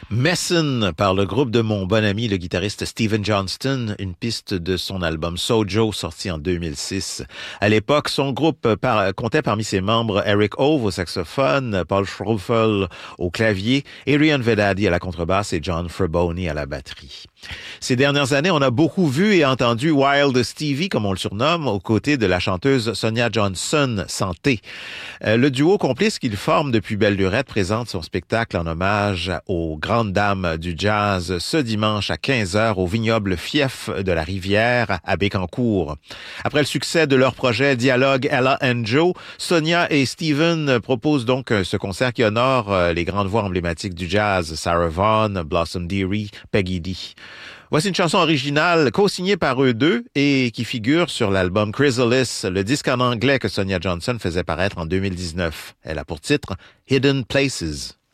Messin par le groupe de mon bon ami, le guitariste Steven Johnston, une piste de son album Sojo sorti en 2006. À l'époque, son groupe comptait parmi ses membres Eric Ove au saxophone, Paul Schroeffel au clavier, Arian Vedadi à la contrebasse et John Fraboni à la batterie. Ces dernières années, on a beaucoup vu et entendu Wild Stevie, comme on le surnomme, aux côtés de la chanteuse Sonia Johnson, Santé. Le duo complice qu'il forme depuis belle lurette présente son spectacle en hommage aux grandes dames du jazz ce dimanche à 15h au vignoble Fief de la Rivière à Bécancour. Après le succès de leur projet Dialogue Ella and Joe, Sonia et Steven proposent donc ce concert qui honore les grandes voix emblématiques du jazz, Sarah Vaughan, Blossom Dearie, Peggy D. Voici une chanson originale co-signée par eux deux et qui figure sur l'album Chrysalis, le disque en anglais que Sonia Johnson faisait paraître en 2019. Elle a pour titre Hidden Places.